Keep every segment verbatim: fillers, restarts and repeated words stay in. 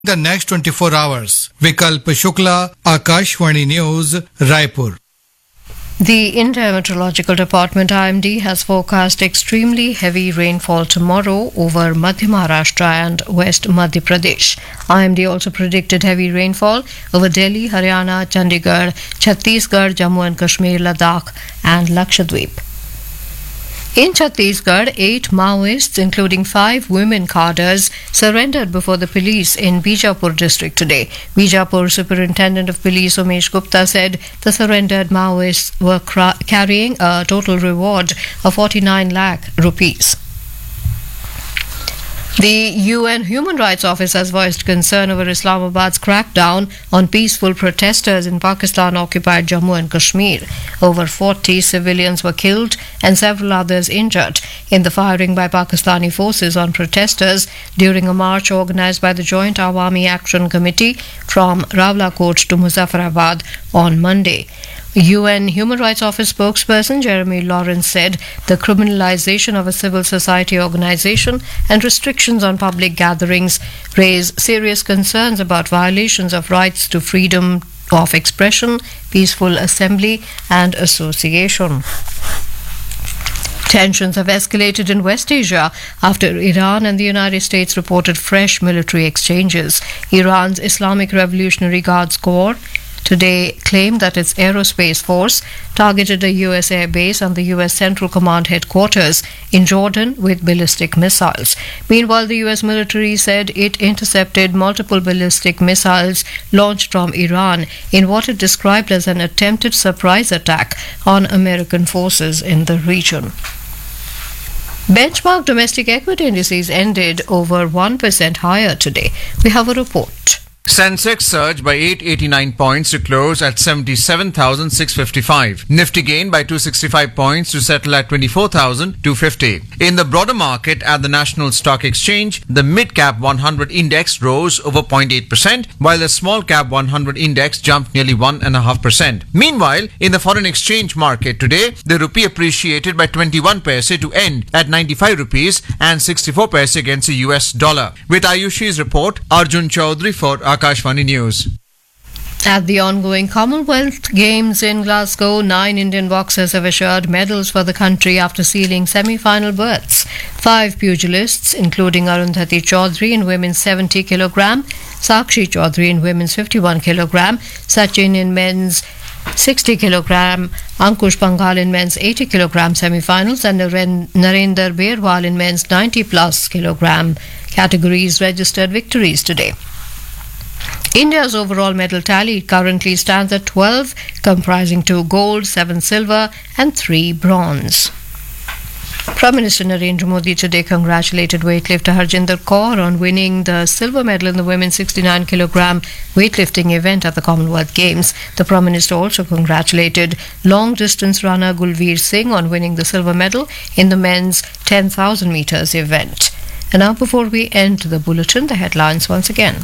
the next twenty-four hours. Vikalp Shukla, Akashvani News, Raipur. The India Meteorological Department I M D has forecast extremely heavy rainfall tomorrow over Madhya Maharashtra and West Madhya Pradesh. I M D also predicted heavy rainfall over Delhi, Haryana, Chandigarh, Chhattisgarh, Jammu and Kashmir, Ladakh and Lakshadweep. In Chhattisgarh, eight Maoists, including five women cadres, surrendered before the police in Bijapur district today. Bijapur Superintendent of Police Umesh Gupta said the surrendered Maoists were cra- carrying a total reward of forty-nine lakh rupees. The U N Human Rights Office has voiced concern over Islamabad's crackdown on peaceful protesters in Pakistan-occupied Jammu and Kashmir. Over forty civilians were killed and several others injured in the firing by Pakistani forces on protesters during a march organized by the Joint Awami Action Committee from Rawalakot to Muzaffarabad on Monday. U N Human Rights Office spokesperson Jeremy Lawrence said the criminalization of a civil society organization and restrictions on public gatherings raise serious concerns about violations of rights to freedom of expression, peaceful assembly and association. Tensions have escalated in West Asia after Iran and the United States reported fresh military exchanges. Iran's Islamic Revolutionary Guards Corps today claimed that its aerospace force targeted a U S air base and the U S Central Command headquarters in Jordan with ballistic missiles. Meanwhile, the U S military said it intercepted multiple ballistic missiles launched from Iran in what it described as an attempted surprise attack on American forces in the region. Benchmark domestic equity indices ended over one percent higher today. We have a report. Sensex surged by eight hundred eighty-nine points to close at seventy-seven thousand six hundred fifty-five. Nifty gained by two hundred sixty-five points to settle at twenty-four thousand two hundred fifty. In the broader market at the National Stock Exchange, the mid-cap one hundred index rose over zero point eight percent, while the small-cap one hundred index jumped nearly one point five percent. Meanwhile, in the foreign exchange market today, the rupee appreciated by twenty-one paise to end at ninety-five rupees and sixty-four paise against the U S dollar. With Ayushi's report, Arjun Chaudhary for Akashvani News. At the ongoing Commonwealth Games in Glasgow, nine Indian boxers have assured medals for the country after sealing semi-final berths. Five pugilists, including Arundhati Chaudhary in women's seventy kilogram, Sakshi Chaudhary in women's fifty-one kilogram, Sachin in men's sixty kilogram, Ankush Panghal in men's eighty kilogram semi-finals and Naren- Narendra Berwal in men's ninety plus kilogram categories registered victories today. India's overall medal tally currently stands at twelve, comprising two gold, seven silver and three bronze. Prime Minister Narendra Modi today congratulated weightlifter Harjinder Kaur on winning the silver medal in the women's sixty-nine kilogram weightlifting event at the Commonwealth Games. The Prime Minister also congratulated long-distance runner Gulveer Singh on winning the silver medal in the men's ten thousand metres event. And now, before we end the bulletin, the headlines once again.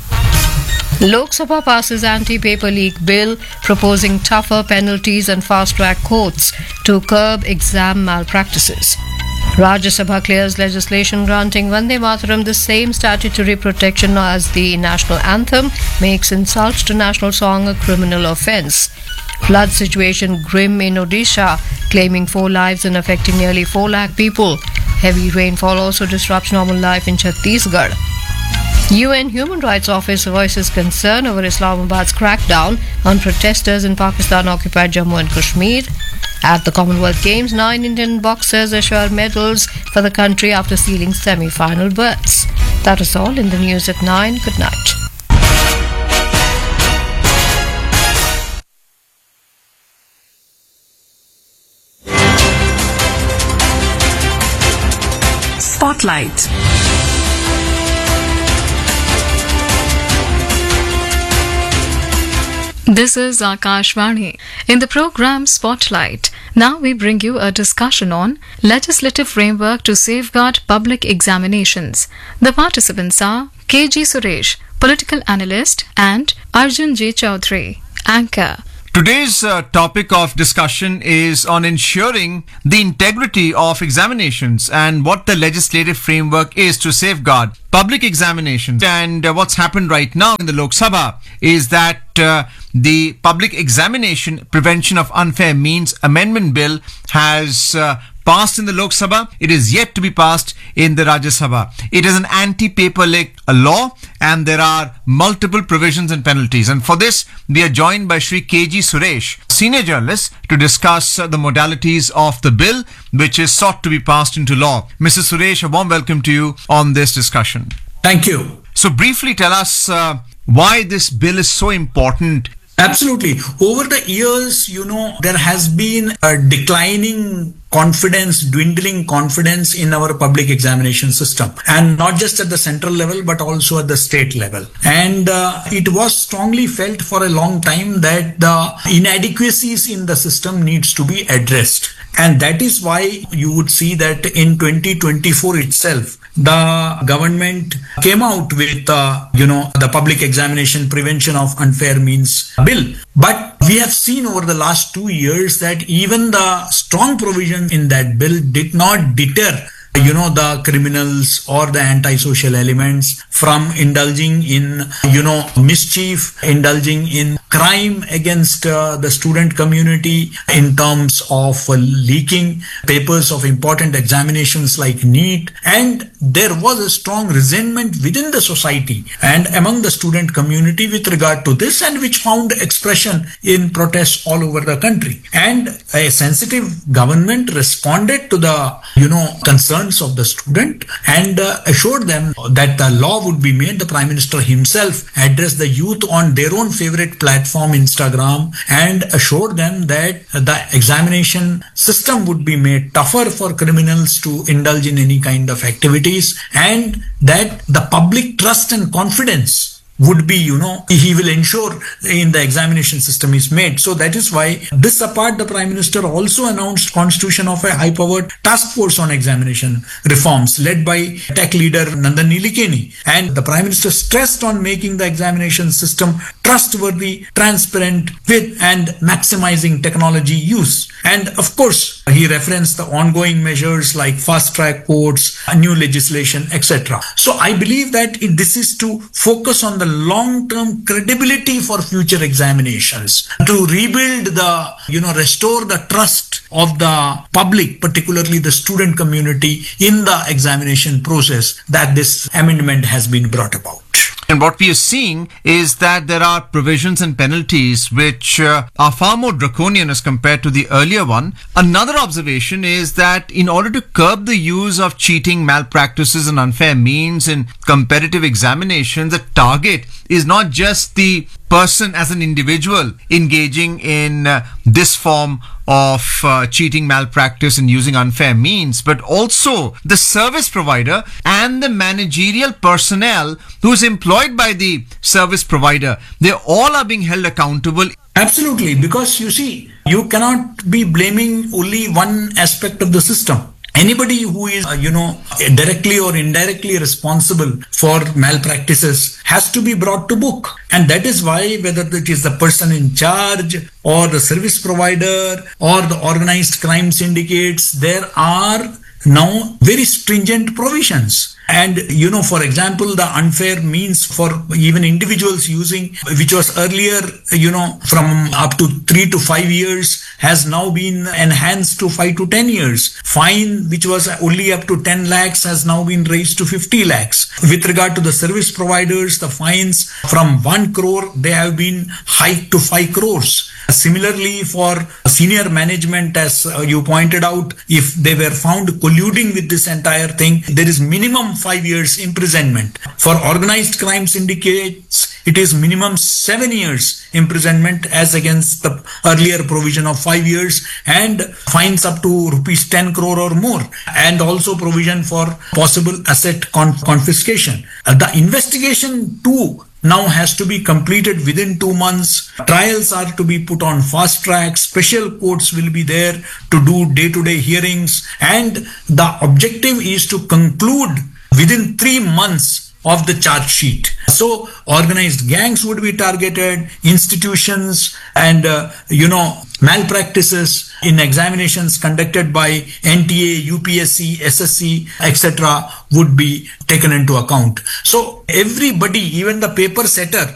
Lok Sabha passes anti-paper leak bill proposing tougher penalties and fast-track courts to curb exam malpractices. Rajya Sabha clears legislation granting Vande Mataram the same statutory protection as the national anthem, makes insult to national song a criminal offence. Flood situation grim in Odisha, claiming four lives and affecting nearly four lakh people. Heavy rainfall also disrupts normal life in Chhattisgarh. U N Human Rights Office voices concern over Islamabad's crackdown on protesters in Pakistan-occupied Jammu and Kashmir. At the Commonwealth Games, nine Indian boxers assure medals for the country after sealing semi-final berths. That is all in the news at nine. Good night. Spotlight. This is Akashvani. In the program Spotlight, now we bring you a discussion on legislative framework to safeguard public examinations. The participants are K G Suresh, political analyst, and Arjun J. Chaudhary, anchor. Today's uh, topic of discussion is on ensuring the integrity of examinations and what the legislative framework is to safeguard public examinations. And uh, what's happened right now in the Lok Sabha is that uh, the Public Examination Prevention of Unfair Means Amendment Bill has uh, passed in the Lok Sabha. It is yet to be passed in the Rajya Sabha. It is an anti-paper leak law, and there are multiple provisions and penalties. And for this, we are joined by Shri K G Suresh, senior journalist, to discuss uh, the modalities of the bill, which is sought to be passed into law. Mister Suresh, a warm welcome to you on this discussion. Thank you. So briefly tell us uh, why this bill is so important. Absolutely. Over the years, you know, there has been a declining confidence, dwindling confidence in our public examination system, and not just at the central level, but also at the state level. And uh, it was strongly felt for a long time that the inadequacies in the system needs to be addressed. And that is why you would see that in twenty twenty-four itself, the government came out with, uh, you know, the Public Examination Prevention of Unfair Means Bill. But we have seen over the last two years that even the strong provision in that bill did not deter, you know, the criminals or the antisocial elements from indulging in, you know, mischief, indulging in crime against uh, the student community in terms of uh, leaking papers of important examinations like NEET. And there was a strong resentment within the society and among the student community with regard to this, and which found expression in protests all over the country. And a sensitive government responded to the, you know, concerns of the student and uh, assured them that the law would be made. The Prime Minister himself addressed the youth on their own favorite platform, Instagram, and assured them that the examination system would be made tougher for criminals to indulge in any kind of activities, and that the public trust and confidence would be, you know, he will ensure in the examination system is made. So that is why, this apart, the Prime Minister also announced constitution of a high-powered task force on examination reforms led by tech leader Nandan Nilekani. And the Prime Minister stressed on making the examination system trustworthy, transparent, with and maximizing technology use. And of course, he referenced the ongoing measures like fast-track courts, new legislation, et cetera. So I believe that it, this is to focus on the long-term credibility for future examinations, to rebuild the, you know, restore the trust of the public, particularly the student community, in the examination process that this amendment has been brought about. And what we are seeing is that there are provisions and penalties which uh, are far more draconian as compared to the earlier one. Another observation is that in order to curb the use of cheating, malpractices and unfair means in competitive examinations, the target is not just the person as an individual engaging in uh, this form of uh, cheating, malpractice and using unfair means, but also the service provider and the managerial personnel who's employed by the service provider. They all are being held accountable. Absolutely, because you see, you cannot be blaming only one aspect of the system. Anybody who is, uh, you know, directly or indirectly responsible for malpractices has to be brought to book. And that is why, whether it is the person in charge or the service provider or the organized crime syndicates, there are now very stringent provisions. And, you know, for example, the unfair means for even individuals using, which was earlier, you know, from up to three to five years, has now been enhanced to five to ten years. Fine, which was only up to ten lakhs, has now been raised to fifty lakhs. With regard to the service providers, the fines from one crore, they have been hiked to five crores. Similarly, for senior management, as you pointed out, if they were found colluding with this entire thing, there is minimum five years imprisonment. For organized crime syndicates, it is minimum seven years imprisonment as against the earlier provision of five years, and fines up to rupees ten crore or more, and also provision for possible asset con- confiscation. Uh, the investigation too now has to be completed within two months. Trials are to be put on fast track. Special courts will be there to do day-to-day hearings. And the objective is to conclude within three months of the charge sheet. So organized gangs would be targeted, institutions and, uh, you know, malpractices in examinations conducted by N T A, U P S C, S S C, et cetera would be taken into account. So everybody, even the paper setter,